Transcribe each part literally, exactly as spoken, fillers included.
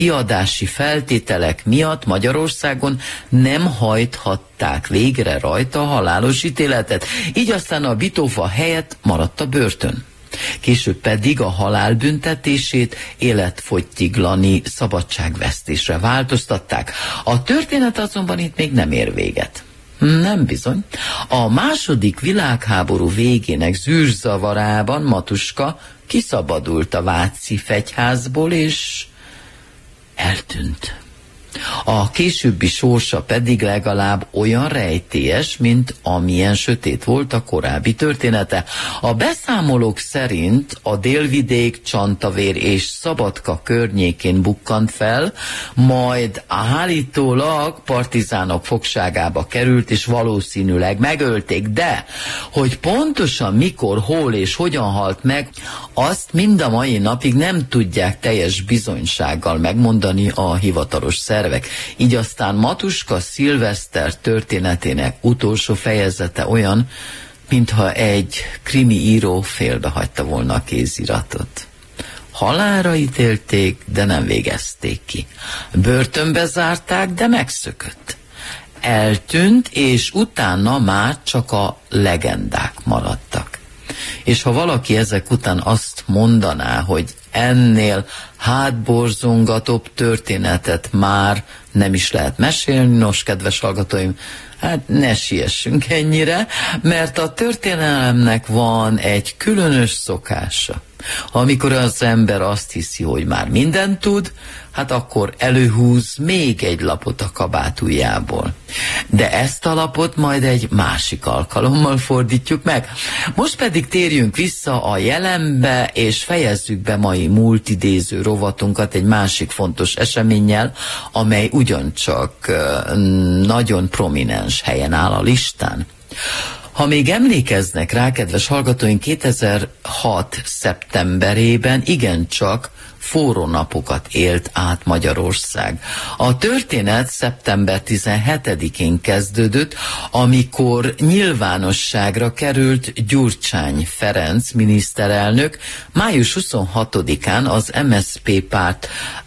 kiadási feltételek miatt Magyarországon nem hajthatták végre rajta a halálos ítéletet, így aztán a Bitófa helyett maradt a börtön. Később pedig a halálbüntetését életfogytiglani szabadságvesztésre változtatták. A történet azonban itt még nem ér véget. Nem bizony. A második világháború végének zűrzavarában Matuska kiszabadult a váci fegyházból, és eltűnt. A későbbi sorsa pedig legalább olyan rejtélyes, mint amilyen sötét volt a korábbi története. A beszámolók szerint a Délvidék, Csantavér és Szabadka környékén bukkant fel, majd állítólag partizánok fogságába került, és valószínűleg megölték, de hogy pontosan mikor, hol és hogyan halt meg, azt mind a mai napig nem tudják teljes bizonysággal megmondani a hivatalos szervek. Így aztán Matuska Szilveszter történetének utolsó fejezete olyan, mintha egy krimi író félbehagyta volna a kéziratot. Halálra ítélték, de nem végezték ki. Börtönbe zárták, de megszökött. Eltűnt, és utána már csak a legendák maradtak. És ha valaki ezek után azt mondaná, hogy ennél hátborzongatóbb történetet már nem is lehet mesélni, nos, kedves hallgatóim, hát ne siessünk ennyire, mert a történelemnek van egy különös szokása. Amikor az ember azt hiszi, hogy már mindent tud, hát akkor előhúz még egy lapot a kabátujjából. De ezt a lapot majd egy másik alkalommal fordítjuk meg. Most pedig térjünk vissza a jelenbe, és fejezzük be mai múltidéző rovatunkat egy másik fontos eseménnyel, amely ugyancsak uh, nagyon prominens helyen áll a listán. Ha még emlékeznek rá, kedves hallgatóink, kétezer-hat szeptemberében igencsak forró napokat élt át Magyarország. A történet szeptember tizenhetedikén kezdődött, amikor nyilvánosságra került Gyurcsány Ferenc miniszterelnök május huszonhatodikán az em es zé pé párt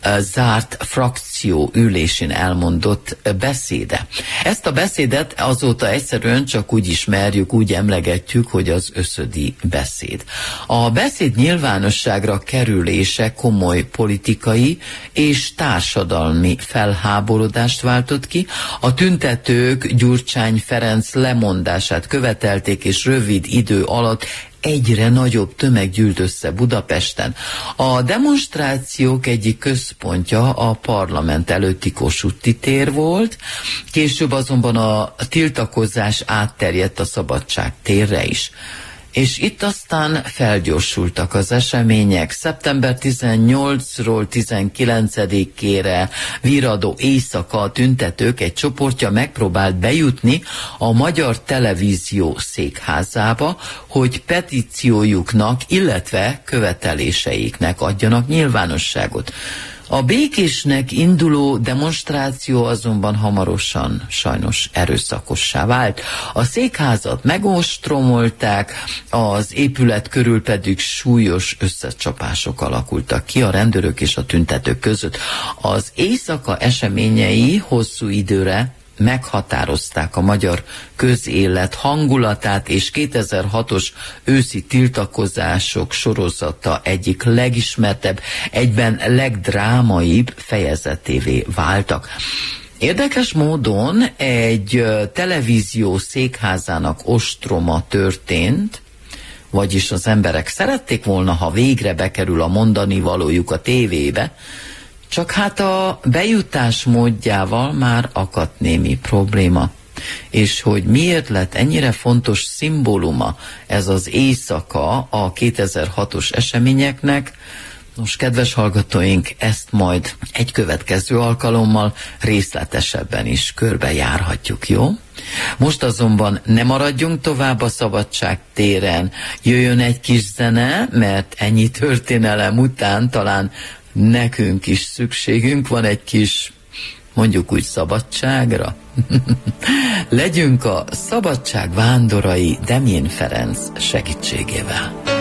zárt frakció ülésén elmondott beszéde. Ezt a beszédet azóta egyszerűen csak úgy ismerjük, úgy emlegetjük, hogy az összödi beszéd. A beszéd nyilvánosságra kerülése komoly politikai és társadalmi felháborodást váltott ki. A tüntetők Gyurcsány Ferenc lemondását követelték, és rövid idő alatt egyre nagyobb tömeg gyűlt össze Budapesten. A demonstrációk egyik központja a parlament előtti Kossuthi tér volt, később azonban a tiltakozás átterjedt a Szabadság térre is. És itt aztán felgyorsultak az események. szeptember tizennyolcadikáról tizenkilencedikére virradó éjszaka a tüntetők egy csoportja megpróbált bejutni a Magyar Televízió székházába, hogy petíciójuknak, illetve követeléseiknek adjanak nyilvánosságot. A békésnek induló demonstráció azonban hamarosan sajnos erőszakossá vált. A székházat megostromolták, az épület körül pedig súlyos összecsapások alakultak ki a rendőrök és a tüntetők között. Az éjszaka eseményei hosszú időre meghatározták a magyar közélet hangulatát, és kétezer-hatos őszi tiltakozások sorozata egyik legismertebb, egyben legdrámaibb fejezetévé váltak. Érdekes módon egy televízió székházának ostroma történt, vagyis az emberek szerették volna, ha végre bekerül a mondani valójuk a tévébe, csak hát a bejutás módjával már akadt némi probléma. És hogy miért lett ennyire fontos szimbóluma ez az éjszaka a kétezer-hatos eseményeknek, nos, kedves hallgatóink, ezt majd egy következő alkalommal részletesebben is körbejárhatjuk, jó? Most azonban ne maradjunk tovább a Szabadság téren, jöjjön egy kis zene, mert ennyi történelem után talán nekünk is szükségünk van egy kis, mondjuk úgy, szabadságra. Legyünk a szabadság vándorai Demjén Ferenc segítségével.